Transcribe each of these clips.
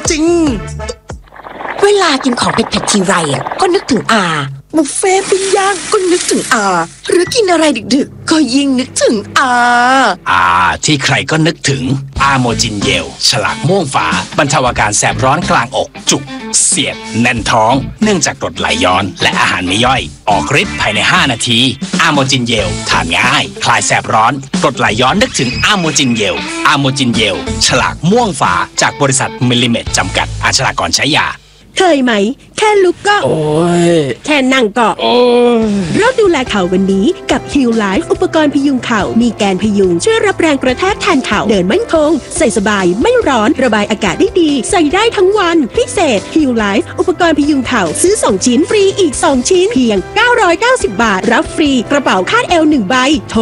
จริงเวลากินของเผ็ดๆทีไรก็นึกถึงอาบุฟเฟ่ปิ้งย่างก็นึกถึงอาหรือกินอะไรดึกๆก็ยิ่งนึกถึงอาที่ใครก็นึกถึงอาโมจินเยลฉลากม่วงฝาบรรเทาอาการแสบร้อนกลางอกจุกเสียดแน่นท้องเนื่องจากกรดไหลย้อนและอาหารไม่ย่อยออกฤทธิ์ภายใน5นาทีอาโมจินเยลทานง่ายคลายแสบร้อนกรดไหลย้อนนึกถึงอาโมจินเยลอาโมจินเยลฉลากม่วงฝาจากบริษัทมิลลิเมตรจำกัดอ่านฉลากก่อนใช้ยาเคยไหมแค่ลุกก็โอ้ยแค่นั่งก็โอ้ยเราดูแลเข่าวันนี้กับ Heal Life อุปกรณ์พยุงเข่ามีแกนพยุงช่วยรับแรงกระแทกแทนเข่าเดินมั่นคงใส่สบายไม่ร้อนระบายอากาศได้ดีใส่ได้ทั้งวันพิเศษ Heal Life อุปกรณ์พยุงเข่าซื้อ2ชิ้นฟรีอีก2ชิ้นเพียง990 บาทรับฟรีกระเป๋าคาดเอว1ใบโทร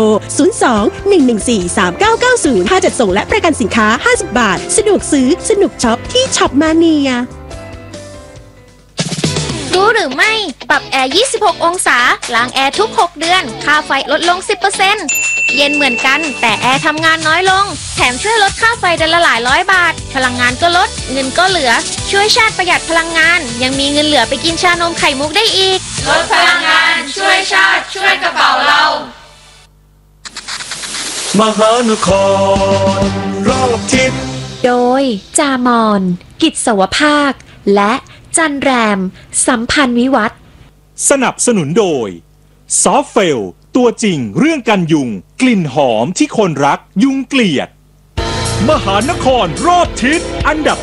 02-114-3990ค่าจัดส่งและประกันสินค้า50 บาทสะดวกซื้อสนุกช็อปที่ช็อปมาเนียรู้หรือไม่ปรับแอร์26องศาล้างแอร์ทุก6เดือนค่าไฟลดลง 10% เย็นเหมือนกันแต่แอร์ทำงานน้อยลงแถมช่วยลดค่าไฟเดือนละหลายร้อยบาทพลังงานก็ลดเงินก็เหลือช่วยชาติประหยัดพลังงานยังมีเงินเหลือไปกินชานมไข่มุกได้อีกลดพลังงานช่วยชาติช่วยกระเป๋าเรามหานครรอบทิศโดยจามอนกิจสวภาคและจันแรมสัมพันธ์วิวัฒน์สนับสนุนโดยซอฟเฟลตัวจริงเรื่องกันยุงกลิ่นหอมที่คนรักยุงเกลียดมหานครรอบทิศอันดับ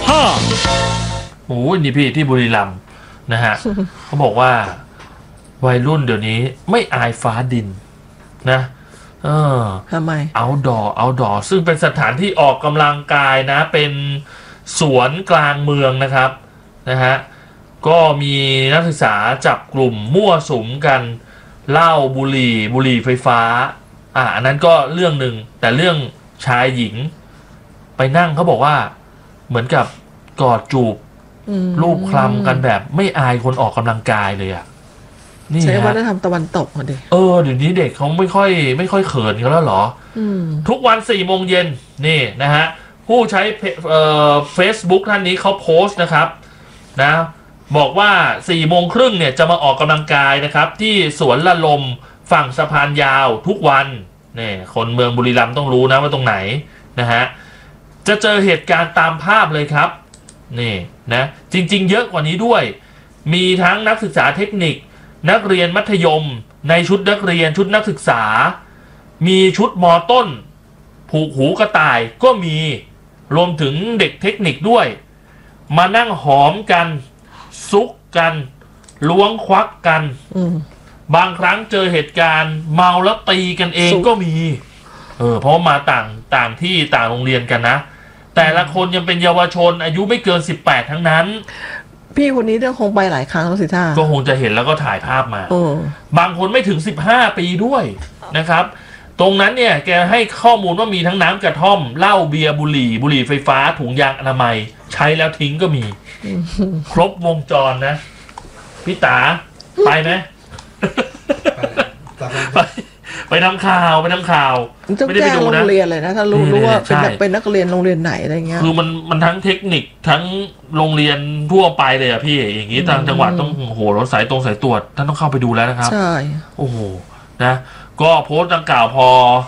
5 โอ้ยนี่พี่ที่บุรีรัมย์นะฮะ เขาบอกว่าวัยรุ่นเดี๋ยวนี้ไม่อายฟ้าดินนะทำไมเอาดอซึ่งเป็นสถานที่ออกกำลังกายนะเป็นสวนกลางเมืองนะครับนะฮะก็มีนักศึกษาจับกลุ่มมั่วสุมกันเหล้าบุหรี่ไฟฟ้าอันนั้นก็เรื่องหนึ่งแต่เรื่องชายหญิงไปนั่งเขาบอกว่าเหมือนกับกอดจูบรูปคลำกันแบบไม่อายคนออกกำลังกายเลยนี่ใช้วัฒนธรรมตะวันตกมาดิเดี๋ยวนี้เด็กเขาไม่ค่อยเขินกันแล้วเหรอทุกวัน4 โมงเย็นนี่นะฮะผู้ใช้Facebook ท่านนี้เขาโพสต์นะครับนะบอกว่า4 โมงครึ่งเนี่ยจะมาออกกำลังกายนะครับที่สวนละลมฝั่งสะพานยาวทุกวันนี่คนเมืองบุรีรัมย์ต้องรู้นะว่าตรงไหนนะฮะจะเจอเหตุการณ์ตามภาพเลยครับนี่นะจริงๆเยอะกว่านี้ด้วยมีทั้งนักศึกษาเทคนิคนักเรียนมัธยมในชุดนักเรียนชุดนักศึกษามีชุดม.ต้นผูกหูกระต่ายก็มีรวมถึงเด็กเทคนิคด้วยมานั่งหอมกันซุกกันล้วงควักกันบางครั้งเจอเหตุการณ์เมาแล้วตีกันเองก็มีเพราะมาต่างที่ต่างโรงเรียนกันนะแต่ละคนยังเป็นเยาวชนอายุไม่เกิน18ทั้งนั้นพี่คนนี้คงไปหลายครั้งแล้วสิท่าก็คงจะเห็นแล้วก็ถ่ายภาพมาบางคนไม่ถึง15ปีด้วยนะครับตรงนั้นเนี่ยแกให้ข้อมูลว่ามีทั้งน้ำกระท่อมเหล้าเบียร์บุหรี่ไฟฟ้าถุงยางอนามัยใช้แล้วทิ้งก็มีครบวงจรนะพี่ตาไปไหมไปทำข่าวไม่ได้ไปดูนะโรงเรียนเลยนะถ้ารู้ว่าเป็นนักเรียนโรงเรียนไหนอะไรเงี้ยคือมันทั้งเทคนิคทั้งโรงเรียนทั่วไปเลยพี่อย่างนี้ทางจังหวัดต้องรถสายตรวจท่านต้องเข้าไปดูแล้วนะครับใช่โอ้โหนะก็โพสต์ดังกล่าวพอ